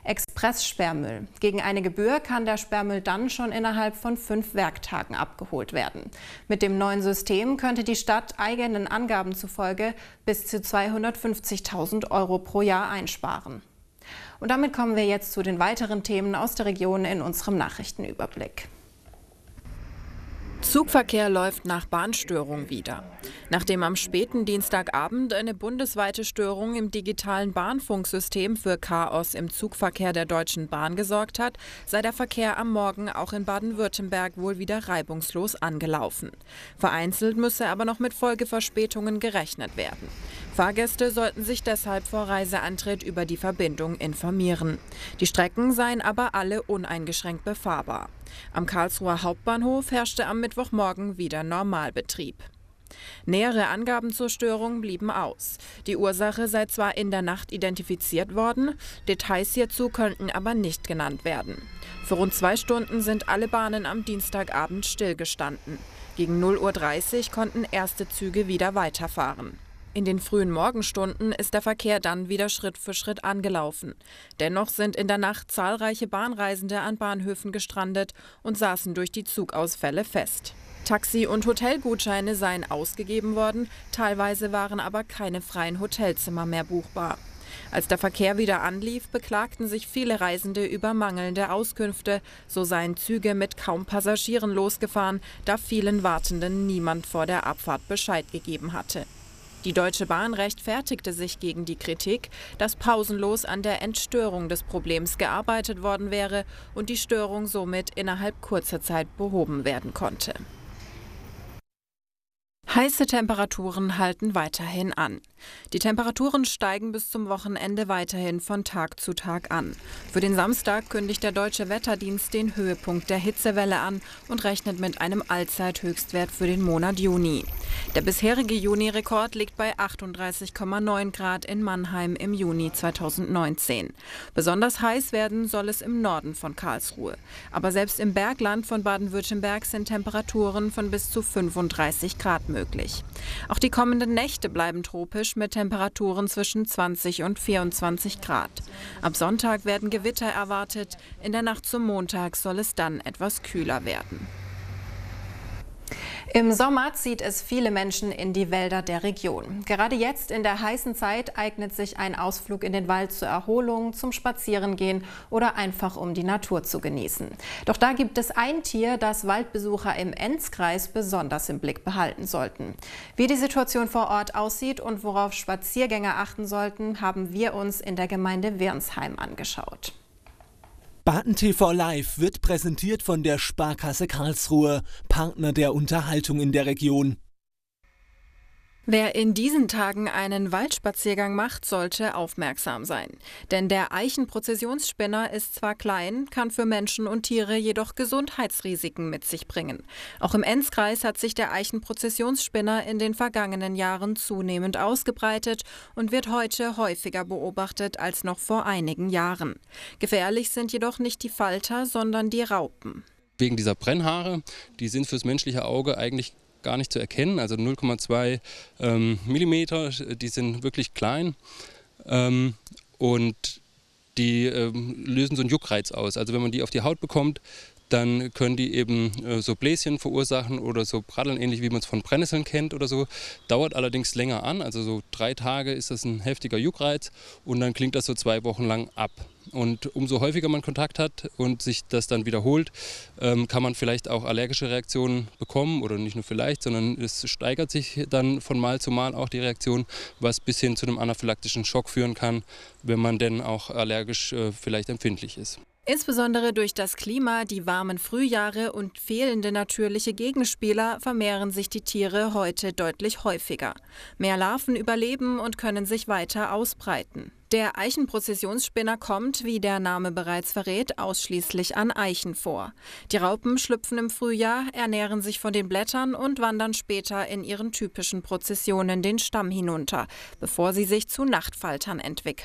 Express-Sperrmüll. Gegen eine Gebühr kann der Sperrmüll dann schon innerhalb von 5 Werktagen abgeholt werden. Mit dem neuen System könnte die Stadt eigenen Angaben zufolge bis zu 250.000 € pro Jahr einsparen. Und damit kommen wir jetzt zu den weiteren Themen aus der Region in unserem Nachrichtenüberblick. Zugverkehr läuft nach Bahnstörung wieder. Nachdem am späten Dienstagabend eine bundesweite Störung im digitalen Bahnfunksystem für Chaos im Zugverkehr der Deutschen Bahn gesorgt hat, sei der Verkehr am Morgen auch in Baden-Württemberg wohl wieder reibungslos angelaufen. Vereinzelt müsse aber noch mit Folgeverspätungen gerechnet werden. Fahrgäste sollten sich deshalb vor Reiseantritt über die Verbindung informieren. Die Strecken seien aber alle uneingeschränkt befahrbar. Am Karlsruher Hauptbahnhof herrschte am Mittwochmorgen wieder Normalbetrieb. Nähere Angaben zur Störung blieben aus. Die Ursache sei zwar in der Nacht identifiziert worden, Details hierzu könnten aber nicht genannt werden. Für rund 2 Stunden sind alle Bahnen am Dienstagabend stillgestanden. Gegen 0:30 Uhr konnten erste Züge wieder weiterfahren. In den frühen Morgenstunden ist der Verkehr dann wieder Schritt für Schritt angelaufen. Dennoch sind in der Nacht zahlreiche Bahnreisende an Bahnhöfen gestrandet und saßen durch die Zugausfälle fest. Taxi- und Hotelgutscheine seien ausgegeben worden, teilweise waren aber keine freien Hotelzimmer mehr buchbar. Als der Verkehr wieder anlief, beklagten sich viele Reisende über mangelnde Auskünfte. So seien Züge mit kaum Passagieren losgefahren, da vielen Wartenden niemand vor der Abfahrt Bescheid gegeben hatte. Die Deutsche Bahn rechtfertigte sich gegen die Kritik, dass pausenlos an der Entstörung des Problems gearbeitet worden wäre und die Störung somit innerhalb kurzer Zeit behoben werden konnte. Heiße Temperaturen halten weiterhin an. Die Temperaturen steigen bis zum Wochenende weiterhin von Tag zu Tag an. Für den Samstag kündigt der Deutsche Wetterdienst den Höhepunkt der Hitzewelle an und rechnet mit einem Allzeithöchstwert für den Monat Juni. Der bisherige Juni-Rekord liegt bei 38,9 Grad in Mannheim im Juni 2019. Besonders heiß werden soll es im Norden von Karlsruhe. Aber selbst im Bergland von Baden-Württemberg sind Temperaturen von bis zu 35 Grad möglich. Auch die kommenden Nächte bleiben tropisch mit Temperaturen zwischen 20 und 24 Grad. Ab Sonntag werden Gewitter erwartet. In der Nacht zum Montag soll es dann etwas kühler werden. Im Sommer zieht es viele Menschen in die Wälder der Region. Gerade jetzt in der heißen Zeit eignet sich ein Ausflug in den Wald zur Erholung, zum Spazierengehen oder einfach um die Natur zu genießen. Doch da gibt es ein Tier, das Waldbesucher im Enzkreis besonders im Blick behalten sollten. Wie die Situation vor Ort aussieht und worauf Spaziergänger achten sollten, haben wir uns in der Gemeinde Wirnsheim angeschaut. BadenTV Live wird präsentiert von der Sparkasse Karlsruhe, Partner der Unterhaltung in der Region. Wer in diesen Tagen einen Waldspaziergang macht, sollte aufmerksam sein. Denn der Eichenprozessionsspinner ist zwar klein, kann für Menschen und Tiere jedoch Gesundheitsrisiken mit sich bringen. Auch im Enzkreis hat sich der Eichenprozessionsspinner in den vergangenen Jahren zunehmend ausgebreitet und wird heute häufiger beobachtet als noch vor einigen Jahren. Gefährlich sind jedoch nicht die Falter, sondern die Raupen. Wegen dieser Brennhaare, die sind fürs menschliche Auge eigentlich gar nicht zu erkennen, also 0,2 Millimeter, die sind wirklich klein und die lösen so einen Juckreiz aus. Also wenn man die auf die Haut bekommt, dann können die eben so Bläschen verursachen oder so Praddeln, ähnlich wie man es von Brennnesseln kennt oder so. Dauert allerdings länger an, also so 3 Tage ist das ein heftiger Juckreiz und dann klingt das so 2 Wochen lang ab. Und umso häufiger man Kontakt hat und sich das dann wiederholt, kann man vielleicht auch allergische Reaktionen bekommen oder nicht nur vielleicht, sondern es steigert sich dann von Mal zu Mal auch die Reaktion, was bis hin zu einem anaphylaktischen Schock führen kann, wenn man denn auch allergisch vielleicht empfindlich ist. Insbesondere durch das Klima, die warmen Frühjahre und fehlende natürliche Gegenspieler vermehren sich die Tiere heute deutlich häufiger. Mehr Larven überleben und können sich weiter ausbreiten. Der Eichenprozessionsspinner kommt, wie der Name bereits verrät, ausschließlich an Eichen vor. Die Raupen schlüpfen im Frühjahr, ernähren sich von den Blättern und wandern später in ihren typischen Prozessionen den Stamm hinunter, bevor sie sich zu Nachtfaltern entwickeln.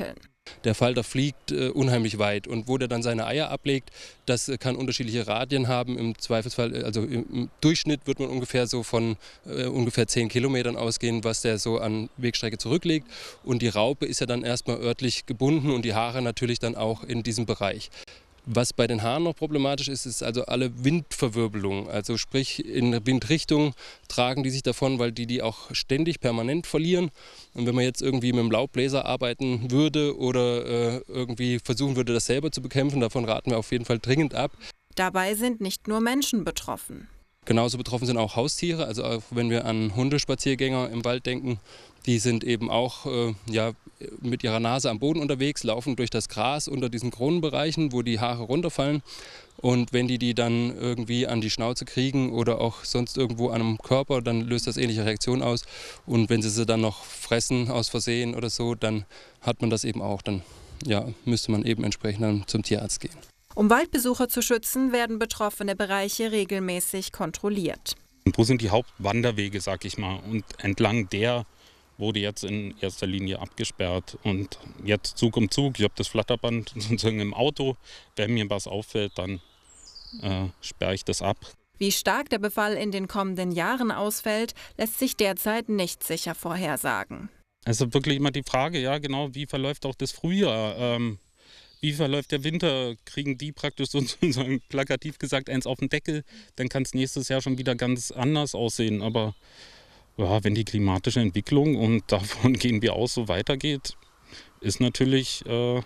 Der Falter fliegt unheimlich weit und wo der dann seine Eier ablegt, das kann unterschiedliche Radien haben. Im Zweifelsfall, also im Durchschnitt wird man ungefähr so von ungefähr 10 Kilometern ausgehen, was der so an Wegstrecke zurücklegt. Und die Raupe ist ja dann erstmal örtlich gebunden und die Haare natürlich dann auch in diesem Bereich. Was bei den Haaren noch problematisch ist, ist also alle Windverwirbelungen. Also sprich in Windrichtung tragen die sich davon, weil die auch ständig permanent verlieren. Und wenn man jetzt irgendwie mit dem Laubbläser arbeiten würde oder irgendwie versuchen würde, das selber zu bekämpfen, davon raten wir auf jeden Fall dringend ab. Dabei sind nicht nur Menschen betroffen. Genauso betroffen sind auch Haustiere, also auch wenn wir an Hundespaziergänger im Wald denken, die sind eben auch mit ihrer Nase am Boden unterwegs, laufen durch das Gras unter diesen Kronenbereichen, wo die Haare runterfallen. Und wenn die dann irgendwie an die Schnauze kriegen oder auch sonst irgendwo an einem Körper, dann löst das ähnliche Reaktionen aus. Und wenn sie dann noch fressen aus Versehen oder so, dann hat man das eben auch. Dann müsste man eben entsprechend dann zum Tierarzt gehen. Um Waldbesucher zu schützen, werden betroffene Bereiche regelmäßig kontrolliert. Wo sind die Hauptwanderwege, sag ich mal? Und entlang der wurde jetzt in erster Linie abgesperrt. Und jetzt Zug um Zug, ich habe das Flatterband sozusagen im Auto. Wenn mir was auffällt, dann sperre ich das ab. Wie stark der Befall in den kommenden Jahren ausfällt, lässt sich derzeit nicht sicher vorhersagen. Also wirklich immer die Frage, ja genau, wie verläuft auch das Frühjahr? Wie verläuft der Winter? Kriegen die praktisch sozusagen plakativ gesagt eins auf den Deckel? Dann kann es nächstes Jahr schon wieder ganz anders aussehen. Aber ja, wenn die klimatische Entwicklung, und davon gehen wir aus, so weitergeht, ist natürlich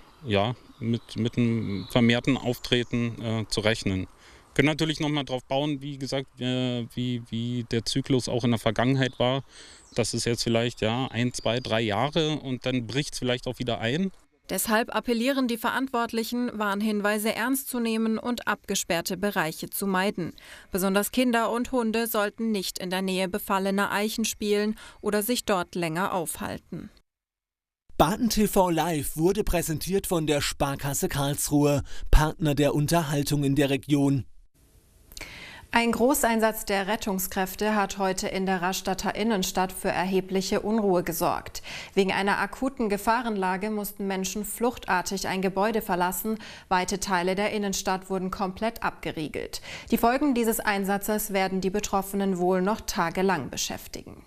mit einem vermehrten Auftreten zu rechnen. Wir können natürlich nochmal drauf bauen, wie gesagt, wie der Zyklus auch in der Vergangenheit war. Das ist jetzt vielleicht 1, 2, 3 Jahre und dann bricht es vielleicht auch wieder ein. Deshalb appellieren die Verantwortlichen, Warnhinweise ernst zu nehmen und abgesperrte Bereiche zu meiden. Besonders Kinder und Hunde sollten nicht in der Nähe befallener Eichen spielen oder sich dort länger aufhalten. Barten TV Live wurde präsentiert von der Sparkasse Karlsruhe, Partner der Unterhaltung in der Region. Ein Großeinsatz der Rettungskräfte hat heute in der Rastatter Innenstadt für erhebliche Unruhe gesorgt. Wegen einer akuten Gefahrenlage mussten Menschen fluchtartig ein Gebäude verlassen. Weite Teile der Innenstadt wurden komplett abgeriegelt. Die Folgen dieses Einsatzes werden die Betroffenen wohl noch tagelang beschäftigen.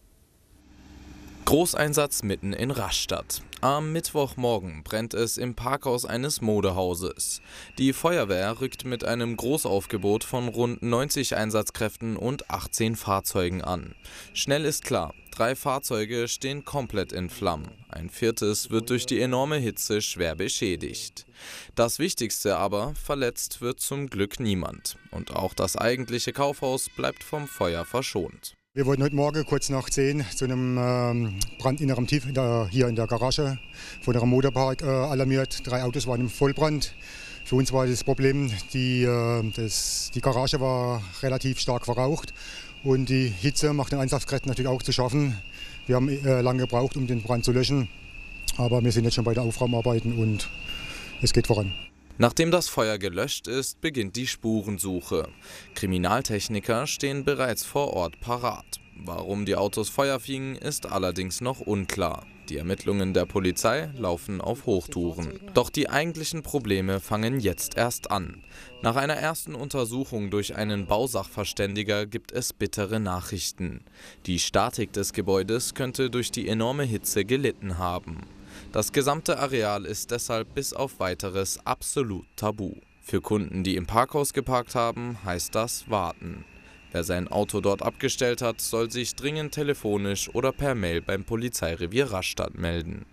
Großeinsatz mitten in Rastatt. Am Mittwochmorgen brennt es im Parkhaus eines Modehauses. Die Feuerwehr rückt mit einem Großaufgebot von rund 90 Einsatzkräften und 18 Fahrzeugen an. Schnell ist klar, 3 Fahrzeuge stehen komplett in Flammen. Ein 4. wird durch die enorme Hitze schwer beschädigt. Das Wichtigste aber, verletzt wird zum Glück niemand. Und auch das eigentliche Kaufhaus bleibt vom Feuer verschont. Wir wurden heute Morgen kurz nach 10 zu einem Brand in einem Tief hier in der Garage von einem Motorpark alarmiert. 3 Autos waren im Vollbrand. Für uns war das Problem, die Garage war relativ stark verraucht und die Hitze macht den Einsatzkräften natürlich auch zu schaffen. Wir haben lange gebraucht, um den Brand zu löschen, aber wir sind jetzt schon bei der Aufräumarbeiten und es geht voran. Nachdem das Feuer gelöscht ist, beginnt die Spurensuche. Kriminaltechniker stehen bereits vor Ort parat. Warum die Autos Feuer fingen, ist allerdings noch unklar. Die Ermittlungen der Polizei laufen auf Hochtouren. Doch die eigentlichen Probleme fangen jetzt erst an. Nach einer ersten Untersuchung durch einen Bausachverständiger gibt es bittere Nachrichten. Die Statik des Gebäudes könnte durch die enorme Hitze gelitten haben. Das gesamte Areal ist deshalb bis auf Weiteres absolut tabu. Für Kunden, die im Parkhaus geparkt haben, heißt das warten. Wer sein Auto dort abgestellt hat, soll sich dringend telefonisch oder per Mail beim Polizeirevier Rastatt melden.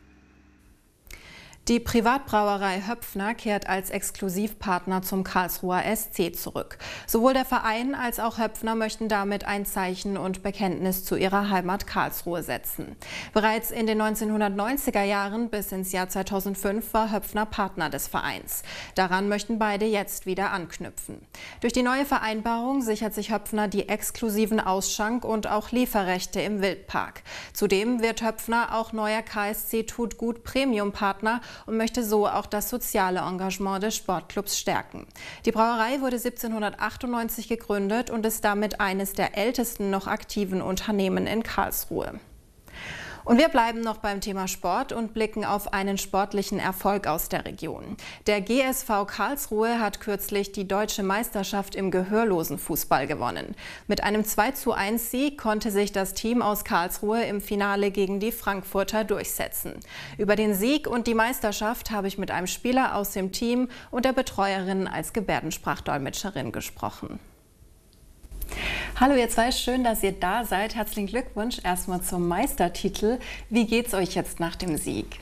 Die Privatbrauerei Höpfner kehrt als Exklusivpartner zum Karlsruher SC zurück. Sowohl der Verein als auch Höpfner möchten damit ein Zeichen und Bekenntnis zu ihrer Heimat Karlsruhe setzen. Bereits in den 1990er Jahren bis ins Jahr 2005 war Höpfner Partner des Vereins. Daran möchten beide jetzt wieder anknüpfen. Durch die neue Vereinbarung sichert sich Höpfner die exklusiven Ausschank- und auch Lieferrechte im Wildpark. Zudem wird Höpfner auch neuer KSC Tut Gut Premium-Partner und möchte so auch das soziale Engagement des Sportclubs stärken. Die Brauerei wurde 1798 gegründet und ist damit eines der ältesten noch aktiven Unternehmen in Karlsruhe. Und wir bleiben noch beim Thema Sport und blicken auf einen sportlichen Erfolg aus der Region. Der GSV Karlsruhe hat kürzlich die deutsche Meisterschaft im Gehörlosenfußball gewonnen. Mit einem 2:1 Sieg konnte sich das Team aus Karlsruhe im Finale gegen die Frankfurter durchsetzen. Über den Sieg und die Meisterschaft habe ich mit einem Spieler aus dem Team und der Betreuerin als Gebärdensprachdolmetscherin gesprochen. Hallo ihr zwei, schön, dass ihr da seid. Herzlichen Glückwunsch erstmal zum Meistertitel. Wie geht's euch jetzt nach dem Sieg?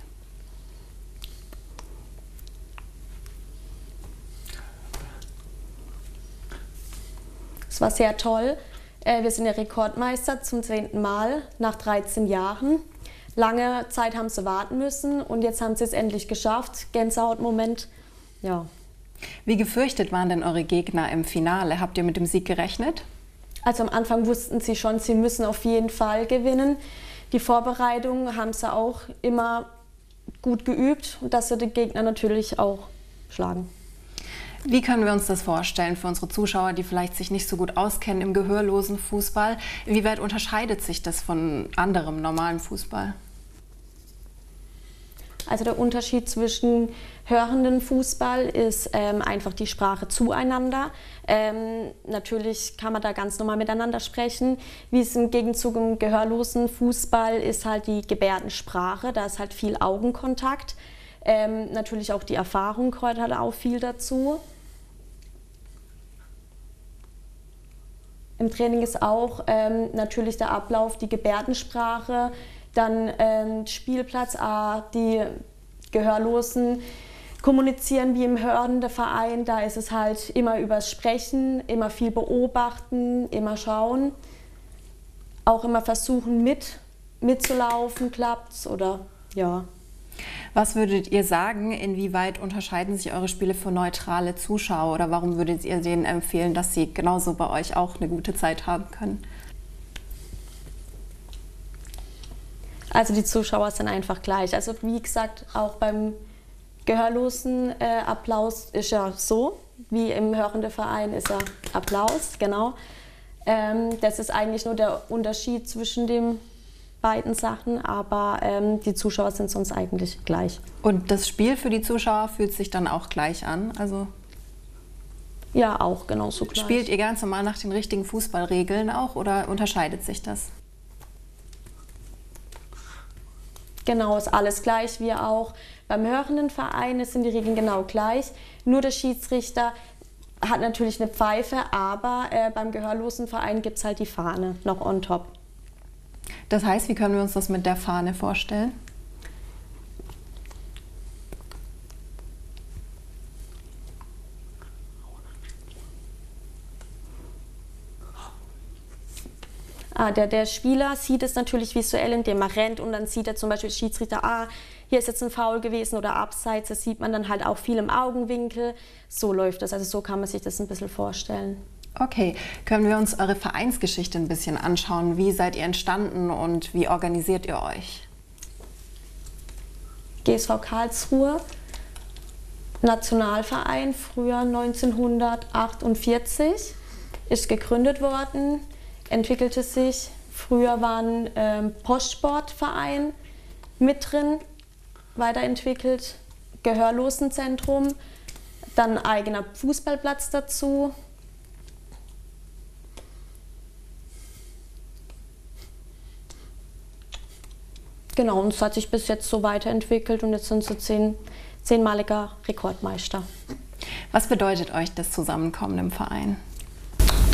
Es war sehr toll. Wir sind der Rekordmeister zum 10. Mal nach 13 Jahren. Lange Zeit haben sie warten müssen und jetzt haben sie es endlich geschafft. Gänsehautmoment, ja. Wie gefürchtet waren denn eure Gegner im Finale? Habt ihr mit dem Sieg gerechnet? Also am Anfang wussten sie schon, sie müssen auf jeden Fall gewinnen. Die Vorbereitungen haben sie auch immer gut geübt und dass sie den Gegner natürlich auch schlagen. Wie können wir uns das vorstellen für unsere Zuschauer, die vielleicht sich nicht so gut auskennen im gehörlosen Fußball? Inwieweit unterscheidet sich das von anderem normalen Fußball? Also der Unterschied zwischen hörenden Fußball ist einfach die Sprache zueinander. Natürlich kann man da ganz normal miteinander sprechen. Wie es im Gegenzug im gehörlosen Fußball ist halt die Gebärdensprache, da ist halt viel Augenkontakt. Natürlich auch die Erfahrung gehört halt auch viel dazu. Im Training ist auch natürlich der Ablauf, die Gebärdensprache, dann Spielplatz A, die Gehörlosen kommunizieren wie im hörenden Verein. Da ist es halt immer übers Sprechen, immer viel beobachten, immer schauen. Auch immer versuchen mitzulaufen, klappt's oder ja. Was würdet ihr sagen, inwieweit unterscheiden sich eure Spiele für neutrale Zuschauer oder warum würdet ihr denen empfehlen, dass sie genauso bei euch auch eine gute Zeit haben können? Also die Zuschauer sind einfach gleich. Also wie gesagt, auch beim gehörlosen Applaus ist ja so, wie im hörenden Verein ist ja Applaus, genau. Das ist eigentlich nur der Unterschied zwischen den beiden Sachen, aber die Zuschauer sind sonst eigentlich gleich. Und das Spiel für die Zuschauer fühlt sich dann auch gleich an? Also ja, auch genauso gleich. Spielt ihr ganz normal nach den richtigen Fußballregeln auch oder unterscheidet sich das? Genau, ist alles gleich, wir auch. Beim hörenden Verein sind die Regeln genau gleich. Nur der Schiedsrichter hat natürlich eine Pfeife, aber beim gehörlosen Verein gibt es halt die Fahne noch on top. Das heißt, wie können wir uns das mit der Fahne vorstellen? Der Spieler sieht es natürlich visuell, indem er rennt und dann sieht er zum Beispiel Schiedsrichter, hier ist jetzt ein Foul gewesen oder Abseits, das sieht man dann halt auch viel im Augenwinkel. So läuft das, also so kann man sich das ein bisschen vorstellen. Okay, können wir uns eure Vereinsgeschichte ein bisschen anschauen? Wie seid ihr entstanden und wie organisiert ihr euch? GSV Karlsruhe, Nationalverein, früher 1948, ist gegründet worden. Entwickelte sich. Früher war ein Postsportverein mit drin, weiterentwickelt, Gehörlosenzentrum, dann ein eigener Fußballplatz dazu. Genau, und es hat sich bis jetzt so weiterentwickelt und jetzt sind sie zehnmaliger Rekordmeister. Was bedeutet euch das Zusammenkommen im Verein?